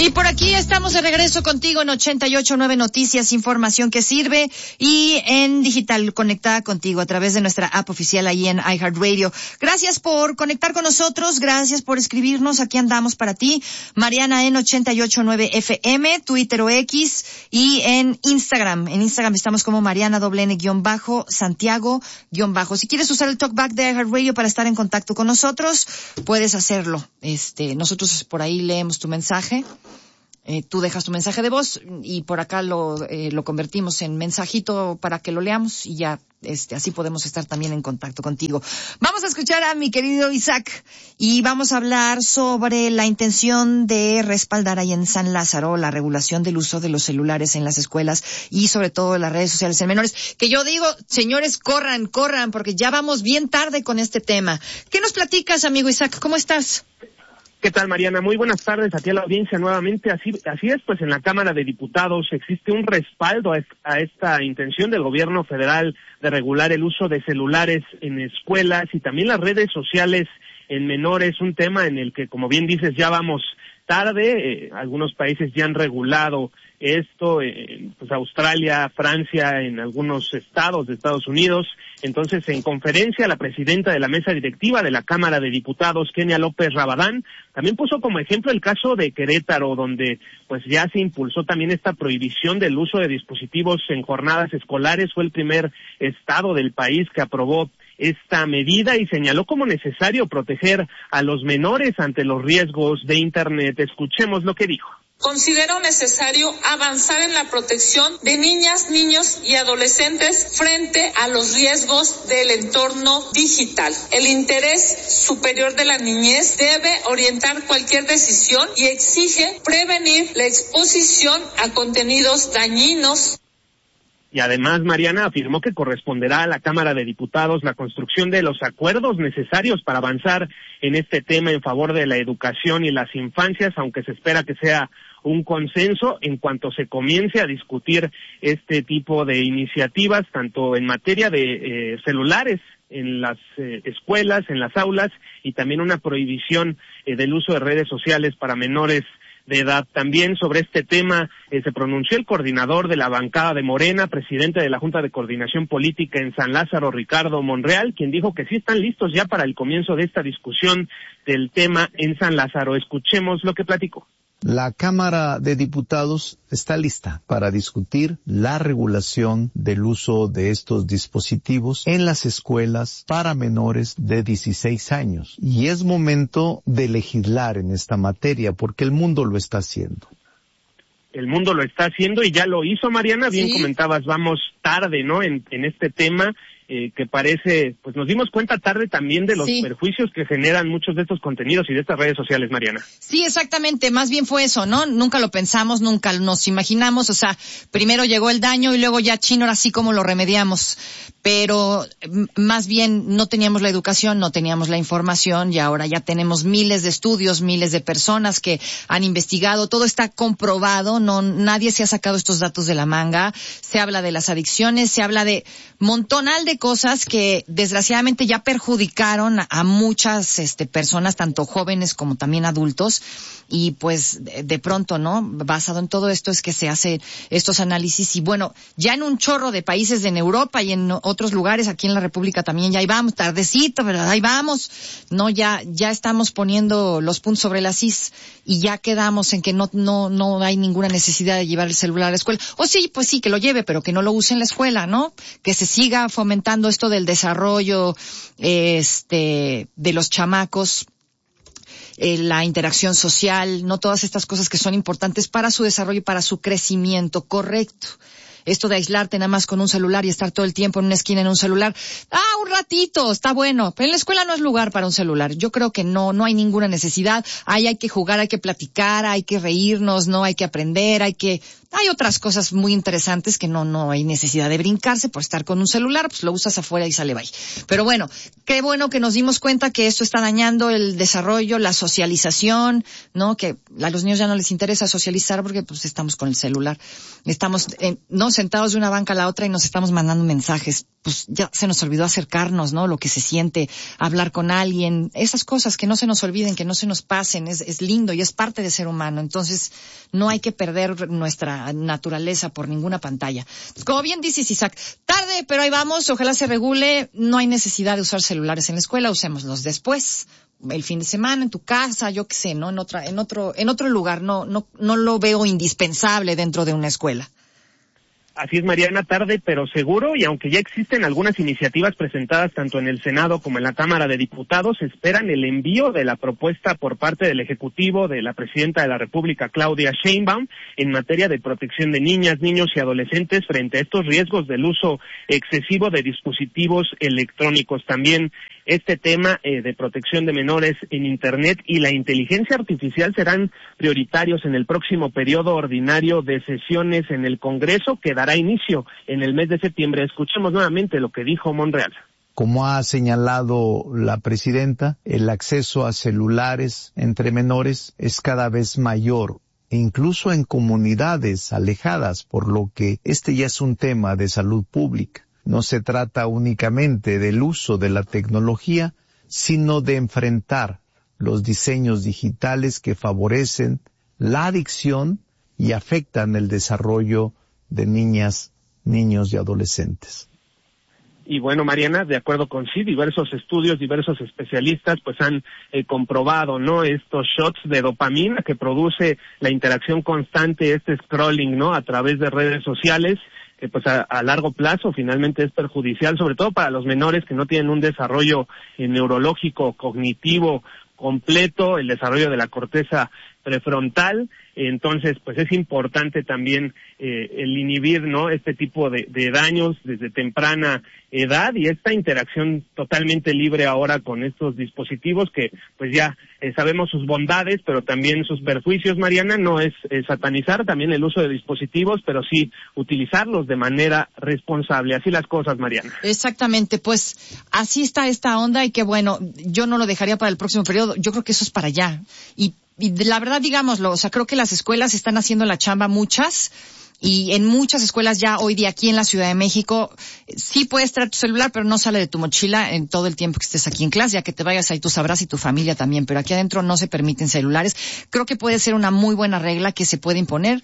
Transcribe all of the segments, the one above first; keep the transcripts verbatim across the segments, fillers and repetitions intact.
Y por aquí estamos de regreso contigo en ochenta y ocho punto nueve Noticias, información que sirve, y en digital conectada contigo a través de nuestra app oficial ahí en iHeartRadio. Gracias por conectar con nosotros, gracias por escribirnos, aquí andamos para ti. Mariana en ochenta y ocho punto nueve F M, Twitter o X, y en Instagram. En Instagram estamos como Mariana doble N guión bajo, Santiago guión bajo. Si quieres usar el talkback de iHeartRadio para estar en contacto con nosotros, puedes hacerlo. Este, nosotros por ahí leemos tu mensaje. Eh, tú dejas tu mensaje de voz y por acá lo eh, lo convertimos en mensajito para que lo leamos y ya este así podemos estar también en contacto contigo. Vamos a escuchar a mi querido Isaac y vamos a hablar sobre la intención de respaldar ahí en San Lázaro la regulación del uso de los celulares en las escuelas y sobre todo en las redes sociales en menores. Que yo digo, señores, corran, corran, porque ya vamos bien tarde con este tema. ¿Qué nos platicas, amigo Isaac? ¿Cómo estás? ¿Qué tal, Mariana? Muy buenas tardes aquí a la audiencia nuevamente. Así, así es, pues en la Cámara de Diputados existe un respaldo a, a esta intención del gobierno federal de regular el uso de celulares en escuelas y también las redes sociales en menores, un tema en el que, como bien dices, ya vamos tarde. Eh, algunos países ya han regulado esto, eh, pues Australia, Francia, en algunos estados de Estados Unidos. Entonces, en conferencia, la presidenta de la mesa directiva de la Cámara de Diputados, Kenia López Rabadán, también puso como ejemplo el caso de Querétaro, donde pues ya se impulsó también esta prohibición del uso de dispositivos en jornadas escolares. Fue el primer estado del país que aprobó esta medida y señaló como necesario proteger a los menores ante los riesgos de Internet. Escuchemos lo que dijo. Considero necesario avanzar en la protección de niñas, niños y adolescentes frente a los riesgos del entorno digital. El interés superior de la niñez debe orientar cualquier decisión y exige prevenir la exposición a contenidos dañinos. Y además, Mariana afirmó que corresponderá a la Cámara de Diputados la construcción de los acuerdos necesarios para avanzar en este tema en favor de la educación y las infancias, aunque se espera que sea un consenso en cuanto se comience a discutir este tipo de iniciativas, tanto en materia de eh, celulares en las eh, escuelas, en las aulas, y también una prohibición eh, del uso de redes sociales para menores de edad. También sobre este tema eh, se pronunció el coordinador de la bancada de Morena, presidente de la Junta de Coordinación Política en San Lázaro, Ricardo Monreal, quien dijo que sí están listos ya para el comienzo de esta discusión del tema en San Lázaro. Escuchemos lo que platicó. La Cámara de Diputados está lista para discutir la regulación del uso de estos dispositivos en las escuelas para menores de dieciséis años. Y es momento de legislar en esta materia porque el mundo lo está haciendo. El mundo lo está haciendo y ya lo hizo, Mariana. Bien, sí. Comentabas, vamos tarde, ¿no? En, en este tema. Eh, que parece, pues nos dimos cuenta tarde también de los sí. perjuicios que generan muchos de estos contenidos y de estas redes sociales, Mariana. Sí, exactamente, más bien fue eso, ¿no? Nunca lo pensamos, nunca nos imaginamos, o sea, primero llegó el daño y luego ya chino, así como lo remediamos, pero m- más bien no teníamos la educación, no teníamos la información y ahora ya tenemos miles de estudios, miles de personas que han investigado, todo está comprobado, no, nadie se ha sacado estos datos de la manga, se habla de las adicciones, se habla de montonal de cosas que desgraciadamente ya perjudicaron a muchas este personas, tanto jóvenes como también adultos, y pues de, de pronto, ¿no? Basado en todo esto es que se hace estos análisis y bueno, ya en un chorro de países en Europa y en otros lugares, aquí en la República también ya ahí vamos, tardecito, ¿verdad? Ahí vamos, no, ya, ya estamos poniendo los puntos sobre las is y ya quedamos en que no, no, no hay ninguna necesidad de llevar el celular a la escuela. O sí, pues sí, que lo lleve, pero que no lo use en la escuela, ¿no? Que se siga fomentando esto del desarrollo, este, de los chamacos, eh, la interacción social, no todas estas cosas que son importantes para su desarrollo y para su crecimiento correcto. Esto de aislarte nada más con un celular y estar todo el tiempo en una esquina en un celular, ah, un ratito, está bueno, pero en la escuela no es lugar para un celular. Yo creo que no, no hay ninguna necesidad. Ahí hay que jugar, hay que platicar, hay que reírnos, no hay que aprender, hay que, hay otras cosas muy interesantes que no, no hay necesidad de brincarse por estar con un celular, pues lo usas afuera y sale bye. Pero bueno, qué bueno que nos dimos cuenta que esto está dañando el desarrollo, la socialización, ¿no? Que a los niños ya no les interesa socializar porque pues estamos con el celular. Estamos, eh, no estamos sentados de una banca a la otra y nos estamos mandando mensajes. Pues ya se nos olvidó acercarnos, ¿no? Lo que se siente, hablar con alguien, esas cosas que no se nos olviden, que no se nos pasen, es, es lindo y es parte de ser humano. Entonces, no hay que perder nuestra naturaleza por ninguna pantalla. Como bien dices, Isaac, tarde, pero ahí vamos, ojalá se regule, no hay necesidad de usar celulares en la escuela, usémoslos después, el fin de semana, en tu casa, yo qué sé, ¿no? En otra, en otro, en otro lugar, no, no, no lo veo indispensable dentro de una escuela. Así es, Mariana, tarde pero seguro, y aunque ya existen algunas iniciativas presentadas tanto en el Senado como en la Cámara de Diputados, esperan el envío de la propuesta por parte del Ejecutivo de la Presidenta de la República, Claudia Sheinbaum, en materia de protección de niñas, niños y adolescentes frente a estos riesgos del uso excesivo de dispositivos electrónicos. También este tema eh, de protección de menores en Internet y la inteligencia artificial serán prioritarios en el próximo periodo ordinario de sesiones en el Congreso, que dará inicio en el mes de septiembre. Escuchemos nuevamente lo que dijo Monreal. Como ha señalado la presidenta, el acceso a celulares entre menores es cada vez mayor, incluso en comunidades alejadas, por lo que este ya es un tema de salud pública. No se trata únicamente del uso de la tecnología, sino de enfrentar los diseños digitales que favorecen la adicción y afectan el desarrollo de niñas, niños y adolescentes. Y bueno, Mariana, de acuerdo con sí, diversos estudios, diversos especialistas pues han eh, comprobado, ¿no?, estos shots de dopamina que produce la interacción constante, este scrolling, ¿no?, a través de redes sociales, que pues a, a largo plazo finalmente es perjudicial, sobre todo para los menores que no tienen un desarrollo eh, neurológico, cognitivo completo, el desarrollo de la corteza prefrontal. Entonces, pues es importante también eh, el inhibir, ¿no?, este tipo de, de daños desde temprana edad, y esta interacción totalmente libre ahora con estos dispositivos que pues ya eh, sabemos sus bondades, pero también sus perjuicios, Mariana. No es eh, satanizar también el uso de dispositivos, pero sí utilizarlos de manera responsable. Así las cosas, Mariana. Exactamente, pues así está esta onda, y que bueno, yo no lo dejaría para el próximo periodo, yo creo que eso es para allá. Y Y la verdad, digámoslo, o sea, creo que las escuelas están haciendo la chamba, muchas, y en muchas escuelas ya hoy día aquí en la Ciudad de México, sí puedes traer tu celular, pero no sale de tu mochila en todo el tiempo que estés aquí en clase, ya que te vayas ahí tú sabrás, y tu familia también, pero aquí adentro no se permiten celulares. Creo que puede ser una muy buena regla que se puede imponer,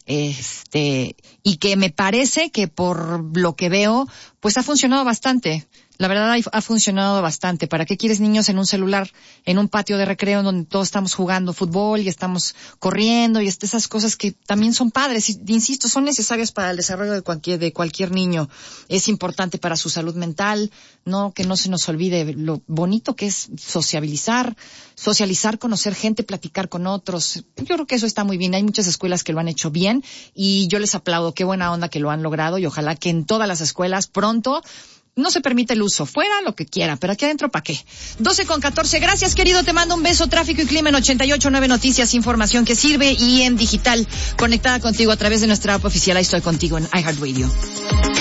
este, y que me parece que por lo que veo, pues ha funcionado bastante. La verdad ha funcionado bastante. ¿Para qué quieres niños en un celular, en un patio de recreo donde todos estamos jugando fútbol y estamos corriendo y esas cosas que también son padres? Y, insisto, son necesarias para el desarrollo de cualquier, de cualquier niño. Es importante para su salud mental, no, que no se nos olvide lo bonito que es sociabilizar, socializar, conocer gente, platicar con otros. Yo creo que eso está muy bien. Hay muchas escuelas que lo han hecho bien y yo les aplaudo. Qué buena onda que lo han logrado, y ojalá que en todas las escuelas pronto no se permite el uso. Fuera lo que quiera, pero aquí adentro, ¿para qué? doce con catorce. Gracias, querido. Te mando un beso. Tráfico y clima en ochenta y ocho punto nueve Noticias, información que sirve, y en digital, conectada contigo a través de nuestra app oficial. Ahí estoy contigo en iHeartRadio.